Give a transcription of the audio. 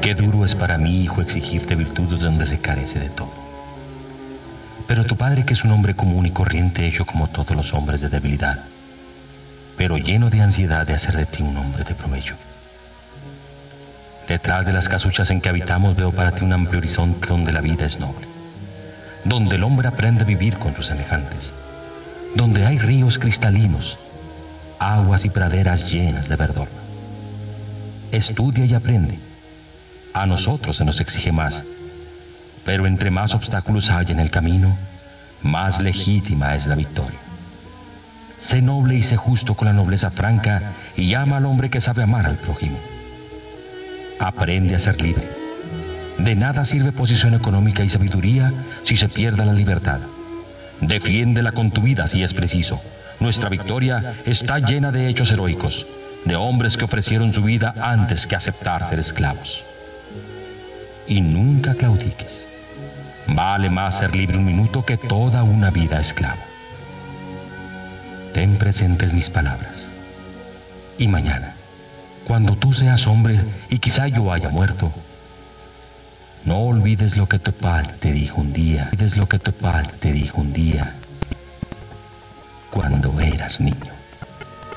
Qué duro es para mí, hijo, exigirte virtudes donde se carece de todo. Pero tu padre, que es un hombre común y corriente, hecho como todos los hombres de debilidad, pero lleno de ansiedad de hacer de ti un hombre de provecho. Detrás de las casuchas en que habitamos veo para ti un amplio horizonte donde la vida es noble, donde el hombre aprende a vivir con sus semejantes, donde hay ríos cristalinos, aguas y praderas llenas de verdor. Estudia y aprende. A nosotros se nos exige más, pero entre más obstáculos hay en el camino, más legítima es la victoria. Sé noble y sé justo con la nobleza franca y ama al hombre que sabe amar al prójimo. Aprende a ser libre. De nada sirve posición económica y sabiduría si se pierde la libertad. Defiéndela con tu vida si es preciso. Nuestra victoria está llena de hechos heroicos, de hombres que ofrecieron su vida antes que aceptar ser esclavos. Y nunca claudiques. Vale más ser libre un minuto que toda una vida esclavo. Ten presentes mis palabras. Y mañana, cuando tú seas hombre y quizá yo haya muerto, no olvides lo que tu padre te dijo un día, cuando eras niño.